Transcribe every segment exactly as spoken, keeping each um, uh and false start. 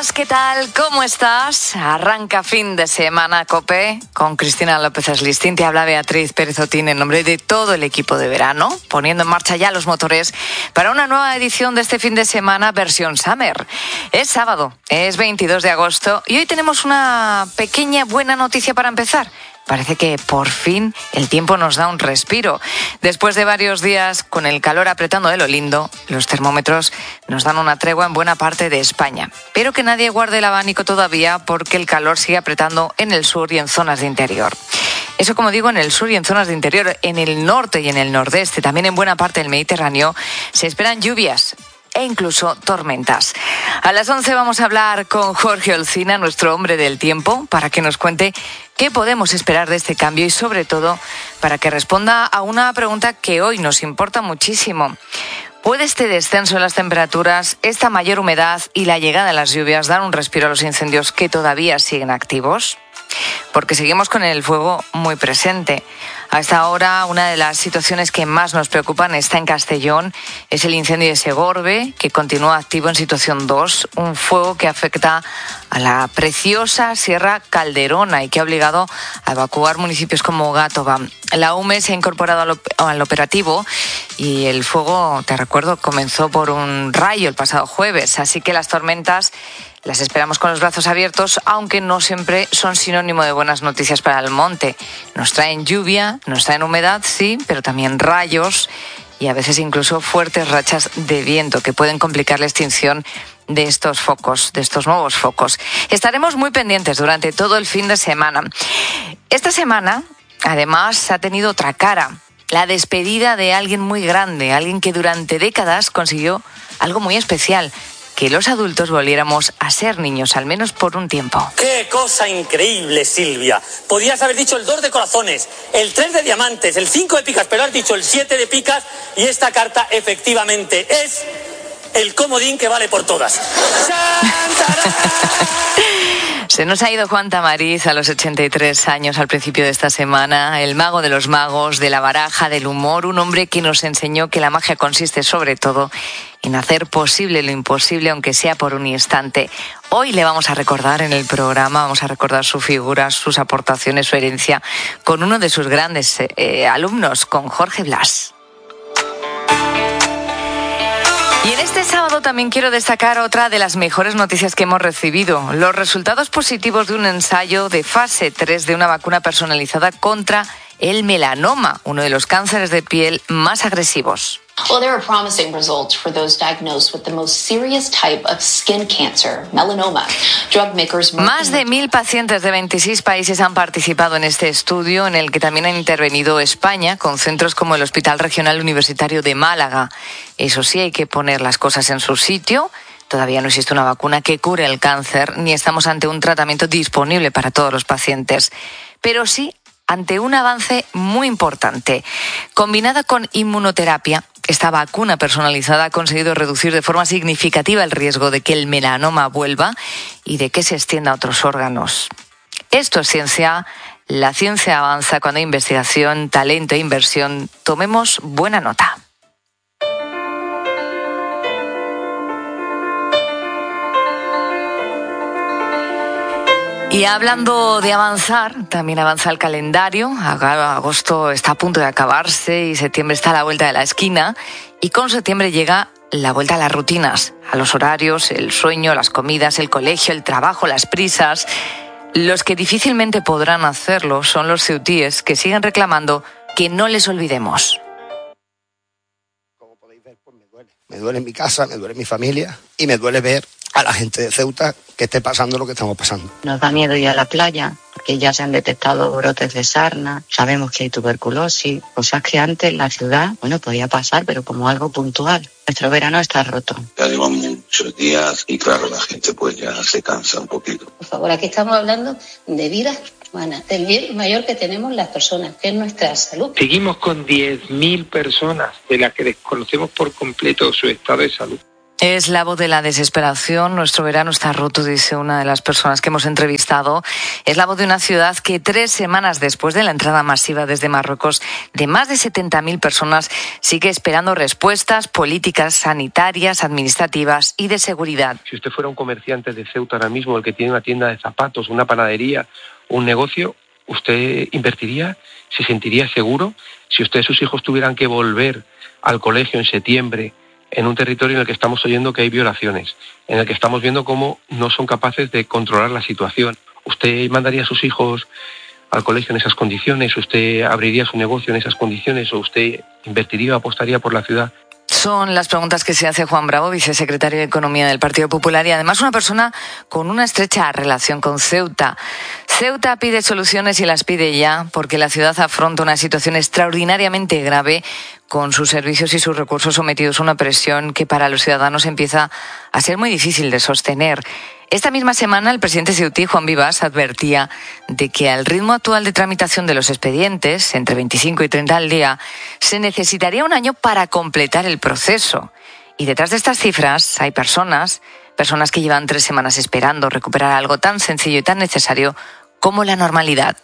buenas, ¿qué tal? ¿Cómo estás? Arranca fin de semana COPE con Cristina López Aslistín. Te habla Beatriz Pérez Otín en nombre de todo el equipo de verano, poniendo en marcha ya los motores para una nueva edición de este fin de semana versión Summer. Es sábado, es veintidós de agosto y hoy tenemos una pequeña buena noticia para empezar. Parece que por fin el tiempo nos da un respiro. Después de varios días con el calor apretando de lo lindo, los termómetros nos dan una tregua en buena parte de España. Pero que nadie guarde el abanico todavía porque el calor sigue apretando en el sur y en zonas de interior. Eso, como digo, en el sur y en zonas de interior. En el norte y en el nordeste, también en buena parte del Mediterráneo, se esperan lluvias e incluso tormentas. A las once vamos a hablar con Jorge Olcina, nuestro hombre del tiempo, para que nos cuente qué podemos esperar de este cambio y, sobre todo, para que responda a una pregunta que hoy nos importa muchísimo. ¿Puede este descenso en las temperaturas, esta mayor humedad y la llegada de las lluvias dar un respiro a los incendios que todavía siguen activos? Porque seguimos con el fuego muy presente. A esta hora, una de las situaciones que más nos preocupan está en Castellón. Es el incendio de Segorbe, que continúa activo en situación dos. Un fuego que afecta a la preciosa Sierra Calderona y que ha obligado a evacuar municipios como Gátova. La U M E se ha incorporado al, op- al operativo y el fuego, te recuerdo, comenzó por un rayo el pasado jueves. Así que las tormentas las esperamos con los brazos abiertos, aunque no siempre son sinónimo de buenas noticias para el monte. Nos traen lluvia, nos traen humedad, sí, pero también rayos y a veces incluso fuertes rachas de viento que pueden complicar la extinción de estos focos, de estos nuevos focos. Estaremos muy pendientes durante todo el fin de semana. Esta semana, además, ha tenido otra cara. La despedida de alguien muy grande, alguien que durante décadas consiguió algo muy especial: que los adultos volviéramos a ser niños, al menos por un tiempo. ¡Qué cosa increíble, Silvia! Podías haber dicho el dos de corazones, el tres de diamantes, el cinco de picas, pero has dicho el siete de picas y esta carta efectivamente es el comodín que vale por todas. Se nos ha ido Juan Tamariz a los ochenta y tres años al principio de esta semana, el mago de los magos, de la baraja, del humor, un hombre que nos enseñó que la magia consiste sobre todo en hacer posible lo imposible, aunque sea por un instante. Hoy le vamos a recordar en el programa, vamos a recordar su figura, sus aportaciones, su herencia, con uno de sus grandes eh, alumnos, con Jorge Blas. Y en este sábado también quiero destacar otra de las mejores noticias que hemos recibido: los resultados positivos de un ensayo de fase tres de una vacuna personalizada contra el melanoma, uno de los cánceres de piel más agresivos. Well, there are promising results for those diagnosed with the most serious type of skin cancer, melanoma. Drug makers... Más de mil pacientes de veintiséis países han participado en este estudio, en el que también ha intervenido España, con centros como el Hospital Regional Universitario de Málaga. Eso sí, hay que poner las cosas en su sitio. Todavía no existe una vacuna que cure el cáncer, ni estamos ante un tratamiento disponible para todos los pacientes. Pero sí ante un avance muy importante. Combinada con inmunoterapia, esta vacuna personalizada ha conseguido reducir de forma significativa el riesgo de que el melanoma vuelva y de que se extienda a otros órganos. Esto es ciencia. La ciencia avanza cuando hay investigación, talento e inversión. Tomemos buena nota. Y hablando de avanzar, también avanza el calendario. Agosto está a punto de acabarse y septiembre está a la vuelta de la esquina. Y con septiembre llega la vuelta a las rutinas, a los horarios, el sueño, las comidas, el colegio, el trabajo, las prisas. Los que difícilmente podrán hacerlo son los ceutíes, que siguen reclamando que no les olvidemos. Como podéis ver, pues me duele. Me duele mi casa, me duele mi familia y me duele ver a la gente de Ceuta que esté pasando lo que estamos pasando. Nos da miedo ir a la playa, porque ya se han detectado brotes de sarna, sabemos que hay tuberculosis, cosas que antes en la ciudad, bueno, podía pasar, pero como algo puntual. Nuestro verano está roto. Ya llevamos muchos días y claro, la gente pues ya se cansa un poquito. Por favor, aquí estamos hablando de vidas humanas, del bien mayor que tenemos las personas, que es nuestra salud. Seguimos con diez mil personas de las que desconocemos por completo su estado de salud. Es la voz de la desesperación. Nuestro verano está roto, dice una de las personas que hemos entrevistado. Es la voz de una ciudad que tres semanas después de la entrada masiva desde Marruecos de más de setenta mil personas sigue esperando respuestas políticas, sanitarias, administrativas y de seguridad. Si usted fuera un comerciante de Ceuta ahora mismo, el que tiene una tienda de zapatos, una panadería, un negocio, ¿usted invertiría? ¿Se sentiría seguro? Si usted y sus hijos tuvieran que volver al colegio en septiembre, en un territorio en el que estamos oyendo que hay violaciones, en el que estamos viendo cómo no son capaces de controlar la situación, ¿usted mandaría a sus hijos al colegio en esas condiciones? ¿Usted abriría su negocio en esas condiciones? ¿O usted invertiría o apostaría por la ciudad? Son las preguntas que se hace Juan Bravo, vicesecretario de Economía del Partido Popular y además una persona con una estrecha relación con Ceuta. Ceuta pide soluciones y las pide ya porque la ciudad afronta una situación extraordinariamente grave con sus servicios y sus recursos sometidos a una presión que para los ciudadanos empieza a ser muy difícil de sostener. Esta misma semana el presidente ceutí, Juan Vivas, advertía de que al ritmo actual de tramitación de los expedientes, entre veinticinco y treinta al día, se necesitaría un año para completar el proceso. Y detrás de estas cifras hay personas, personas que llevan tres semanas esperando recuperar algo tan sencillo y tan necesario como la normalidad.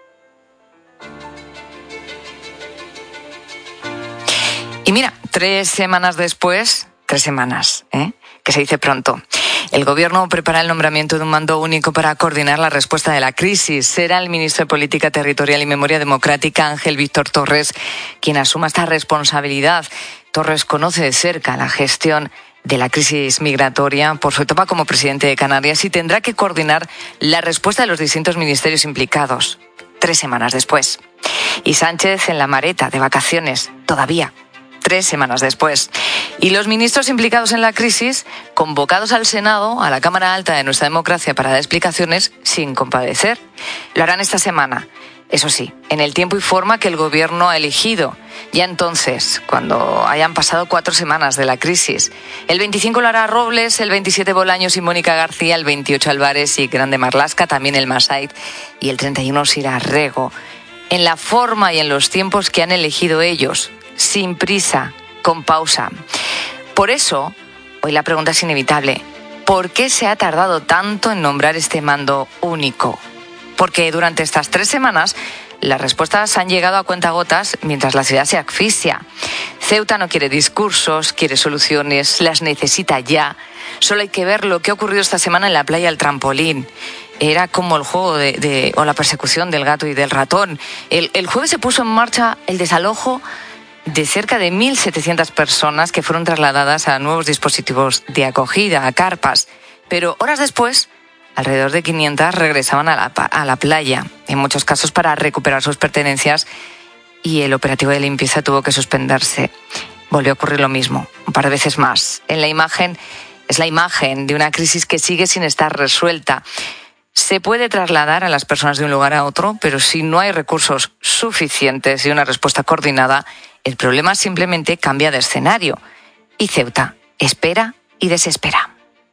Y mira, tres semanas después, tres semanas, ¿eh? que se dice pronto. El Gobierno prepara el nombramiento de un mando único para coordinar la respuesta de la crisis. Será el ministro de Política Territorial y Memoria Democrática, Ángel Víctor Torres, quien asuma esta responsabilidad. Torres conoce de cerca la gestión de la crisis migratoria por su etapa como presidente de Canarias y tendrá que coordinar la respuesta de los distintos ministerios implicados. Tres semanas después. Y Sánchez en la Mareta, de vacaciones, todavía. Tres semanas después. Y los ministros implicados en la crisis, convocados al Senado, a la Cámara Alta de nuestra democracia para dar explicaciones sin compadecer. Lo harán esta semana, eso sí, en el tiempo y forma que el Gobierno ha elegido. Ya entonces, cuando hayan pasado cuatro semanas de la crisis. El veinticinco lo hará Robles, el veintisiete Bolaños y Mónica García, el veintiocho Álvarez y Grande Marlaska, también el Massaid, y el treinta y uno Sira Rego. En la forma y en los tiempos que han elegido ellos, sin prisa, con pausa. Por eso, hoy la pregunta es inevitable. ¿Por qué se ha tardado tanto en nombrar este mando único? Porque durante estas tres semanas las respuestas han llegado a cuentagotas mientras la ciudad se asfixia. Ceuta no quiere discursos, quiere soluciones, las necesita ya. Solo hay que ver lo que ha ocurrido esta semana en la playa del Trampolín. Era como el juego de, de, o la persecución del gato y del ratón. El, el jueves se puso en marcha el desalojo de cerca de mil setecientas personas que fueron trasladadas a nuevos dispositivos de acogida, a carpas. Pero horas después, alrededor de quinientas regresaban a la, a la playa, en muchos casos para recuperar sus pertenencias, y el operativo de limpieza tuvo que suspenderse. Volvió a ocurrir lo mismo, un par de veces más. En la imagen, es la imagen de una crisis que sigue sin estar resuelta. Se puede trasladar a las personas de un lugar a otro, pero si no hay recursos suficientes y una respuesta coordinada, el problema simplemente cambia de escenario. Y Ceuta espera y desespera.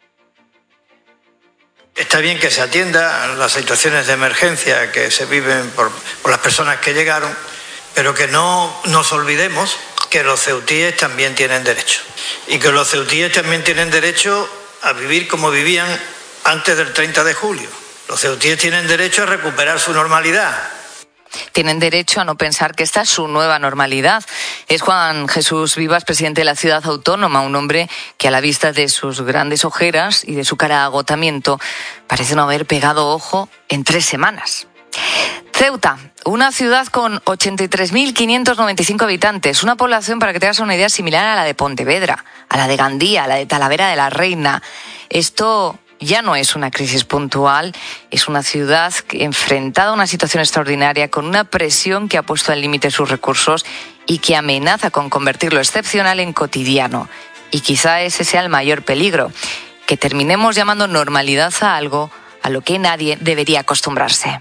Está bien que se atienda a las situaciones de emergencia que se viven por, por las personas que llegaron, pero que no nos olvidemos que los ceutíes también tienen derecho. Y que los ceutíes también tienen derecho a vivir como vivían antes del treinta de julio. Los ceutíes tienen derecho a recuperar su normalidad. Tienen derecho a no pensar que esta es su nueva normalidad. Es Juan Jesús Vivas, presidente de la ciudad autónoma, un hombre que a la vista de sus grandes ojeras y de su cara de agotamiento parece no haber pegado ojo en tres semanas. Ceuta, una ciudad con ochenta y tres mil quinientos noventa y cinco habitantes, una población, para que te hagas una idea, similar a la de Pontevedra, a la de Gandía, a la de Talavera de la Reina. Esto ya no es una crisis puntual, es una ciudad enfrentada a una situación extraordinaria con una presión que ha puesto al límite sus recursos y que amenaza con convertir lo excepcional en cotidiano. Y quizá ese sea el mayor peligro, que terminemos llamando normalidad a algo a lo que nadie debería acostumbrarse.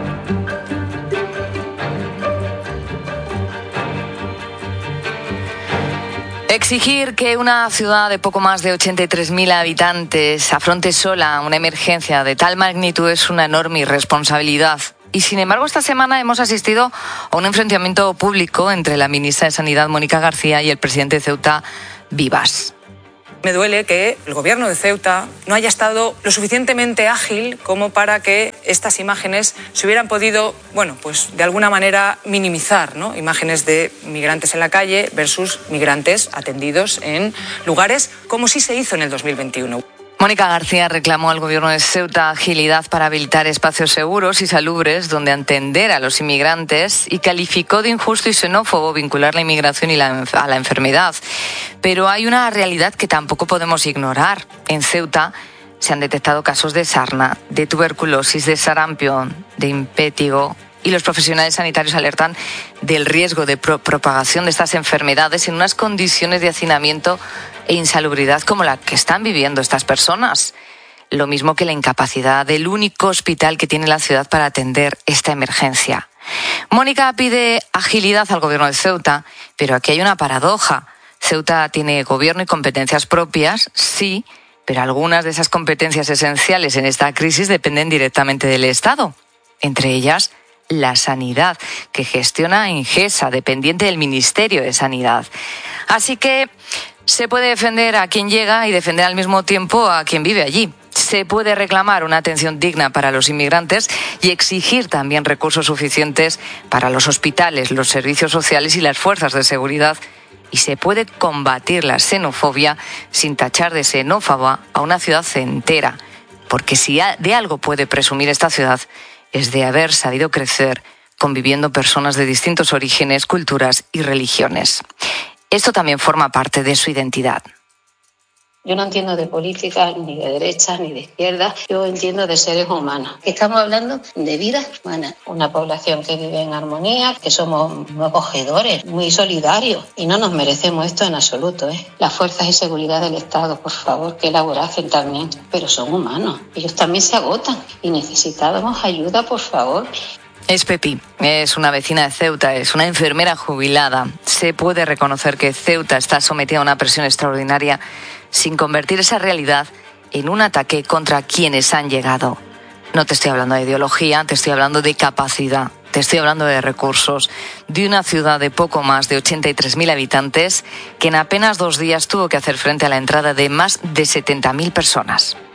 Exigir que una ciudad de poco más de ochenta y tres mil habitantes afronte sola una emergencia de tal magnitud es una enorme irresponsabilidad. Y sin embargo, esta semana hemos asistido a un enfrentamiento público entre la ministra de Sanidad, Mónica García, y el presidente de Ceuta, Vivas. Me duele que el gobierno de Ceuta no haya estado lo suficientemente ágil como para que estas imágenes se hubieran podido, bueno, pues de alguna manera minimizar, ¿no? Imágenes de migrantes en la calle versus migrantes atendidos en lugares como sí se hizo en el dos mil veintiuno. Mónica García reclamó al gobierno de Ceuta agilidad para habilitar espacios seguros y salubres donde atender a los inmigrantes y calificó de injusto y xenófobo vincular la inmigración y la, a la enfermedad. Pero hay una realidad que tampoco podemos ignorar. En Ceuta se han detectado casos de sarna, de tuberculosis, de sarampión, de impétigo, y los profesionales sanitarios alertan del riesgo de pro- propagación de estas enfermedades en unas condiciones de hacinamiento e insalubridad como la que están viviendo estas personas. Lo mismo que la incapacidad del único hospital que tiene la ciudad para atender esta emergencia. Mónica pide agilidad al gobierno de Ceuta, pero aquí hay una paradoja. Ceuta tiene gobierno y competencias propias, sí, pero algunas de esas competencias esenciales en esta crisis dependen directamente del Estado. Entre ellas, la sanidad, que gestiona Ingesa, dependiente del Ministerio de Sanidad. Así que se puede defender a quien llega y defender al mismo tiempo a quien vive allí. Se puede reclamar una atención digna para los inmigrantes y exigir también recursos suficientes para los hospitales, los servicios sociales y las fuerzas de seguridad. Y se puede combatir la xenofobia sin tachar de xenófoba a una ciudad entera. Porque si de algo puede presumir esta ciudad es de haber sabido crecer conviviendo personas de distintos orígenes, culturas y religiones. Esto también forma parte de su identidad. Yo no entiendo de política, ni de derecha, ni de izquierda. Yo entiendo de seres humanos. Estamos hablando de vidas humanas. Una población que vive en armonía, que somos muy acogedores, muy solidarios. Y no nos merecemos esto en absoluto, ¿eh? Las fuerzas de seguridad del Estado, por favor, que elaborasen también. Pero son humanos. Ellos también se agotan. Y necesitamos ayuda, por favor. Es Pepi, es una vecina de Ceuta, es una enfermera jubilada. Se puede reconocer que Ceuta está sometida a una presión extraordinaria sin convertir esa realidad en un ataque contra quienes han llegado. No te estoy hablando de ideología, te estoy hablando de capacidad, te estoy hablando de recursos, de una ciudad de poco más de ochenta y tres mil habitantes que en apenas dos días tuvo que hacer frente a la entrada de más de setenta mil personas.